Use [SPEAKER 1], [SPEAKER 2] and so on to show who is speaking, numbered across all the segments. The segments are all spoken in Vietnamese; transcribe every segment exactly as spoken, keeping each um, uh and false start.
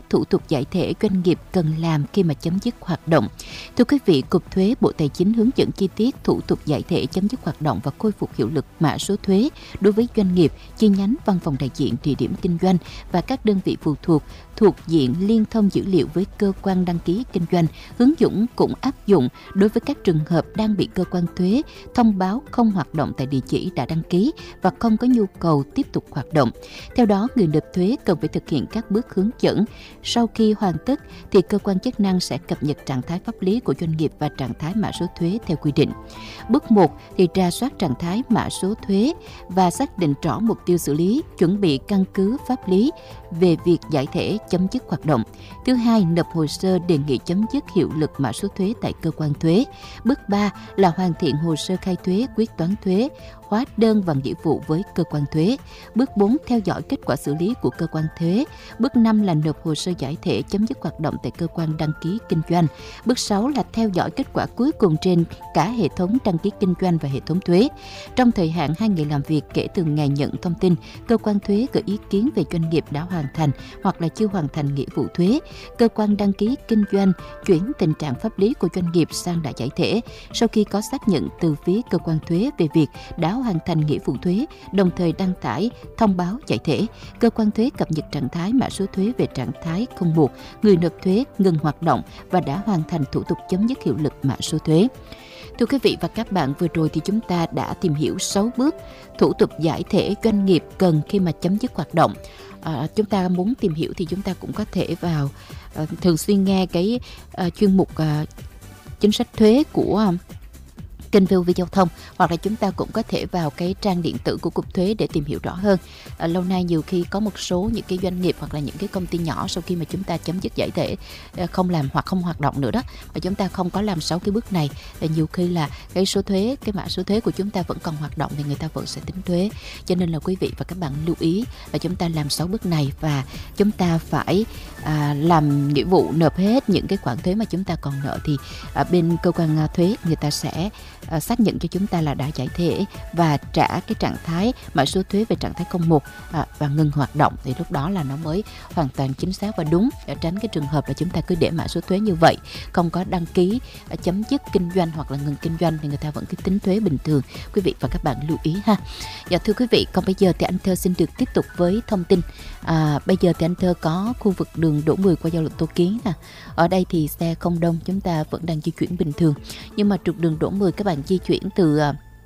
[SPEAKER 1] thủ tục giải thể doanh nghiệp cần làm khi mà chấm dứt hoạt động. Thưa quý vị, Cục Thuế Bộ Tài chính hướng dẫn chi tiết thủ tục giải thể chấm dứt hoạt động và khôi phục hiệu lực mã số thuế đối với doanh nghiệp, chi nhánh, văn phòng đại diện, địa điểm kinh doanh và các đơn vị phụ thuộc thuộc diện liên thông dữ liệu với cơ quan đăng ký kinh doanh. Hướng dẫn cũng áp dụng đối với các trường hợp đang bị cơ quan thuế thông báo không hoạt động tại địa chỉ đã đăng ký và không có nhu cầu tiếp tục hoạt động. Theo đó, người nộp thuế cần phải thực hiện các bước hướng dẫn. Sau khi hoàn tất thì cơ quan chức năng sẽ cập nhật trạng thái pháp lý của doanh nghiệp và trạng thái mã số thuế theo quy định. Bước một thì rà soát trạng thái mã số thuế và xác định rõ mục tiêu xử lý, chuẩn bị căn cứ pháp lý về việc giải thể chấm dứt hoạt động. Thứ hai, nộp hồ sơ đề nghị chấm dứt hiệu lực mã số thuế tại cơ quan thuế. Bước ba là hoàn thiện hồ sơ khai thuế, quyết toán thuế, hóa đơn và nghĩa vụ với cơ quan thuế. Bước bốn, theo dõi kết quả xử lý của cơ quan thuế. Bước năm là nộp hồ sơ giải thể chấm dứt hoạt động tại cơ quan đăng ký kinh doanh. Bước sáu là theo dõi kết quả cuối cùng trên cả hệ thống đăng ký kinh doanh và hệ thống thuế. Trong thời hạn hai ngày làm việc kể từ ngày nhận thông tin, cơ quan thuế gửi ý kiến về doanh nghiệp đã hoàn thành hoặc là chưa hoàn thành nghĩa vụ thuế. Cơ quan đăng ký kinh doanh chuyển tình trạng pháp lý của doanh nghiệp sang đã giải thể sau khi có xác nhận từ phía cơ quan thuế về việc đã hoàn thành nghĩa vụ thuế, đồng thời đăng tải thông báo giải thể. Cơ quan thuế cập nhật trạng thái mã số thuế về trạng thái không một, người nộp thuế ngừng hoạt động và đã hoàn thành thủ tục chấm dứt hiệu lực mã số thuế. Thưa quý vị và các bạn, vừa rồi thì chúng ta đã tìm hiểu sáu bước thủ tục giải thể doanh nghiệp cần khi mà chấm dứt hoạt động. À, chúng ta muốn tìm hiểu thì chúng ta cũng có thể vào uh, thường xuyên nghe cái uh, chuyên mục uh, chính sách thuế của uh, kênh vê o vê Giao thông, hoặc là chúng ta cũng có thể vào cái trang điện tử của Cục Thuế để tìm hiểu rõ hơn. À, lâu nay nhiều khi có một số những cái doanh nghiệp hoặc là những cái công ty nhỏ sau khi mà chúng ta chấm dứt giải thể không làm hoặc không hoạt động nữa đó, và chúng ta không có làm sáu cái bước này, nhiều khi là cái số thuế, cái mã số thuế của chúng ta vẫn còn hoạt động thì người ta vẫn sẽ tính thuế. Cho nên là quý vị và các bạn lưu ý là chúng ta làm sáu bước này và chúng ta phải à, làm nghĩa vụ nộp hết những cái khoản thuế mà chúng ta còn nợ, thì à, bên cơ quan thuế người ta sẽ À, xác nhận cho chúng ta là đã giải thể và trả cái trạng thái mã số thuế về trạng thái không một à, và ngừng hoạt động, thì lúc đó là nó mới hoàn toàn chính xác và đúng, để tránh cái trường hợp là chúng ta cứ để mã số thuế như vậy, không có đăng ký à, chấm dứt kinh doanh hoặc là ngừng kinh doanh thì người ta vẫn cứ tính thuế bình thường. Quý vị và các bạn lưu ý ha. Dạ thưa quý vị, còn bây giờ thì anh Thơ xin được tiếp tục với thông tin. À, bây giờ thì anh Thơ có khu vực đường Đỗ Mười qua giao lộ Tô Ký nè. Ở đây thì xe không đông, chúng ta vẫn đang di chuyển bình thường. Nhưng mà trục đường Đỗ Mười các bạn di chuyển từ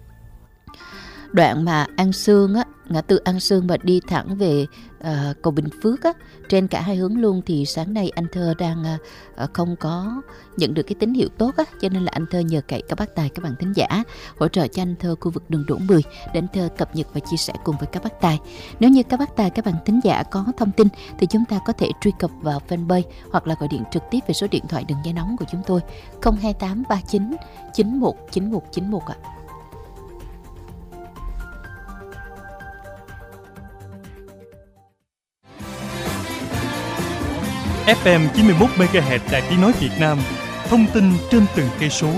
[SPEAKER 1] đoạn mà An Sương á, ngã tư An Sương và đi thẳng về uh, cầu Bình Phước á, trên cả hai hướng luôn, thì sáng nay anh Thơ đang uh, không có nhận được cái tín hiệu tốt á, cho nên là anh Thơ nhờ cậy các bác tài, các bạn thính giả hỗ trợ cho anh Thơ khu vực đường Đỗ Mười để anh Thơ cập nhật và chia sẻ cùng với các bác tài. Nếu như các bác tài, các bạn thính giả có thông tin thì chúng ta có thể truy cập vào fanpage hoặc là gọi điện trực tiếp về số điện thoại đường dây nóng của chúng tôi không hai tám ba chín chín một chín một chín một ạ.
[SPEAKER 2] ép em chín mươi mốt mê ga héc Đài Tiếng nói Việt Nam, thông tin trên từng cây số.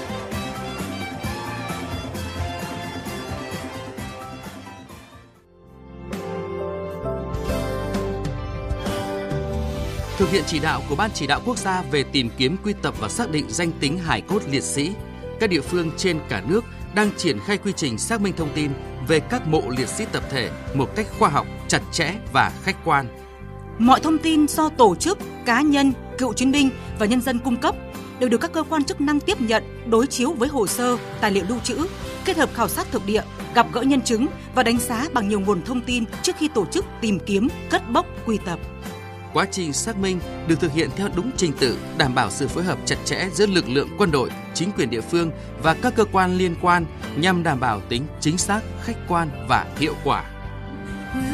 [SPEAKER 3] Thực hiện chỉ đạo của Ban Chỉ đạo Quốc gia về tìm kiếm, quy tập và xác định danh tính hài cốt liệt sĩ, các địa phương trên cả nước đang triển khai quy trình xác minh thông tin về các mộ liệt sĩ tập thể một cách khoa học, chặt chẽ và khách quan.
[SPEAKER 4] Mọi thông tin do tổ chức, cá nhân, cựu chiến binh và nhân dân cung cấp đều được các cơ quan chức năng tiếp nhận, đối chiếu với hồ sơ, tài liệu lưu trữ, kết hợp khảo sát thực địa, gặp gỡ nhân chứng và đánh giá bằng nhiều nguồn thông tin trước khi tổ chức tìm kiếm, cất bốc, quy tập.
[SPEAKER 3] Quá trình xác minh được thực hiện theo đúng trình tự, đảm bảo sự phối hợp chặt chẽ giữa lực lượng quân đội, chính quyền địa phương và các cơ quan liên quan nhằm đảm bảo tính chính xác, khách quan và hiệu quả.